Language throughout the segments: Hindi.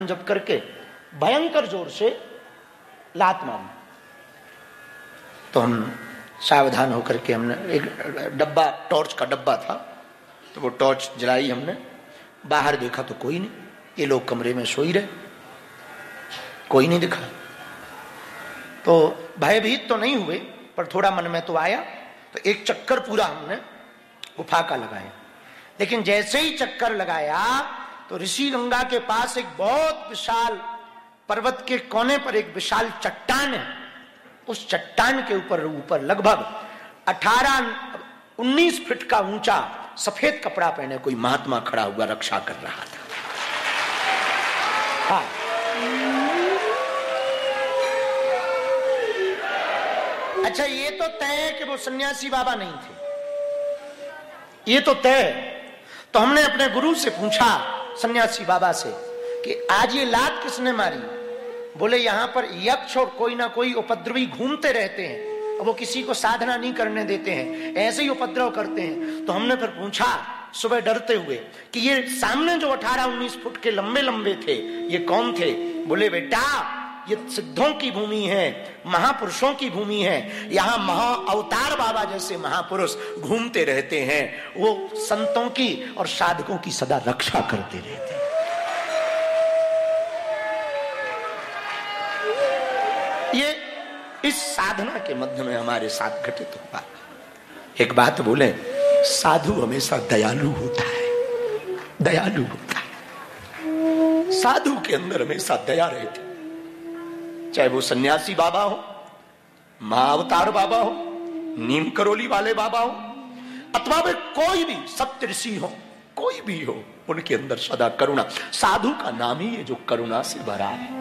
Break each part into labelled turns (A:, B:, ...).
A: जप करके भयंकर जोर से लात मारी। तो हम सावधान होकर के हमने एक डब्बा, टॉर्च का डब्बा था, तो वो टॉर्च जलाई हमने। बाहर देखा तो कोई नहीं, ये लोग कमरे में सो ही रहे, कोई नहीं दिखा। तो भयभीत तो नहीं हुए, पर थोड़ा मन में तो आया। तो एक चक्कर पूरा हमने गुफा का लगाया। लेकिन जैसे ही चक्कर लगाया तो ऋषि गंगा के पास एक बहुत विशाल पर्वत के कोने पर एक विशाल चट्टान है। उस चट्टान के ऊपर लगभग 18-19 फीट का ऊंचा सफेद कपड़ा पहने कोई महात्मा खड़ा हुआ रक्षा कर रहा था। हाँ, अच्छा, ये तो तय है कि वो सन्यासी बाबा नहीं थे, ये तो तय है। तो हमने अपने गुरु से पूछा, सन्यासी बाबा से, कि आज ये लात किसने मारी? बोले यहां पर यक्ष और कोई ना कोई उपद्रवी घूमते रहते हैं और वो किसी को साधना नहीं करने देते हैं, ऐसे ही उपद्रव करते हैं। तो हमने फिर पूछा सुबह डरते हुए कि ये सामने जो 18-19 फुट के लंबे लंबे थे, ये कौन थे? बोले बेटा, ये सिद्धों की भूमि है, महापुरुषों की भूमि है। यहाँ महा अवतार बाबा जैसे महापुरुष घूमते रहते हैं, वो संतों की और साधकों की सदा रक्षा करते रहते हैं। ये इस साधना के मध्य में हमारे साथ घटित हुआ। एक बात बोले, साधु हमेशा दयालु होता है, दयालु होता है। साधु के अंदर हमेशा दया रहती, चाहे वो सन्यासी बाबा हो, महाअवतार बाबा हो, नीम करोली वाले बाबा हो, अथवा वे कोई भी सप्त ऋषि हो, कोई भी हो, उनके अंदर सदा करुणा। साधु का नाम ही है जो करुणा से भरा है।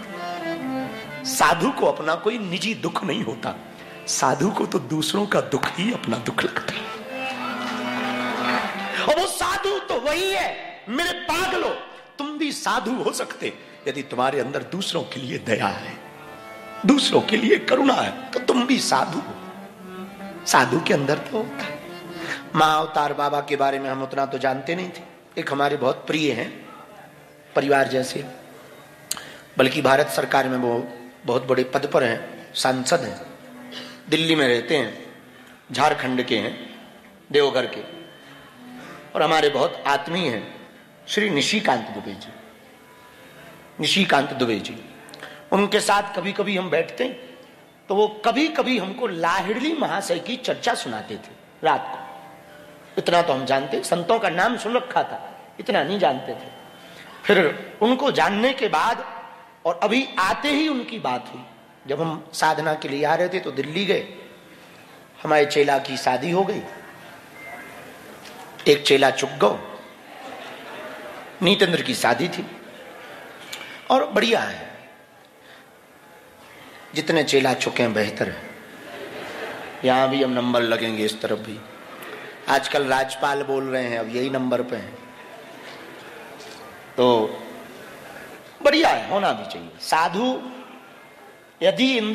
A: साधु को अपना कोई निजी दुख नहीं होता, साधु को तो दूसरों का दुख ही अपना दुख लगता है। और वो साधु तो वही है, मेरे पागलो, तुम भी साधु हो सकते यदि तुम्हारे अंदर दूसरों के लिए दया है, दूसरों के लिए करुणा है, तो तुम भी साधु हो। साधु के अंदर तो होता है। महाअवतार बाबा के बारे में हम उतना तो जानते नहीं थे। एक हमारे बहुत प्रिय हैं, परिवार जैसे, बल्कि भारत सरकार में वो बहुत बड़े पद पर हैं, सांसद हैं, दिल्ली में रहते हैं, झारखंड के हैं, देवघर के, और हमारे बहुत आत्मीय हैं, श्री निशिकांत दुबे जी। निशिकांत दुबे जी, उनके साथ कभी कभी हम बैठते हैं तो वो कभी कभी हमको लाहिड़ी महाशय की चर्चा सुनाते थे रात को। इतना तो हम जानते, संतों का नाम सुन रखा था, इतना नहीं जानते थे। फिर उनको जानने के बाद और अभी आते ही उनकी बात हुई। जब हम साधना के लिए आ रहे थे तो दिल्ली गए, हमारे चेला की शादी हो गई, एक चेला चुक गो, नीतेंद्र की शादी थी, और बढ़िया है, जितने चेला चुके हैं बेहतर है। यहां भी हम नंबर लगेंगे, इस तरफ भी। आजकल राजपाल बोल रहे हैं, अब यही नंबर पे हैं, तो बढ़िया है, होना भी चाहिए। साधु यदि